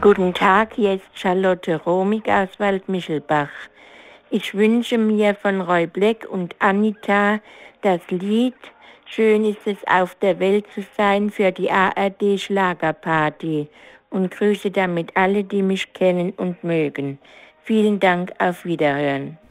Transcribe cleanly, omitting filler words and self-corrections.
Guten Tag, hier ist Charlotte Romig aus Waldmichelbach. Ich wünsche mir von Roy Black und Anita das Lied Schön ist es auf der Welt zu sein für die ARD Schlagerparty und grüße damit alle, die mich kennen und mögen. Vielen Dank, auf Wiederhören.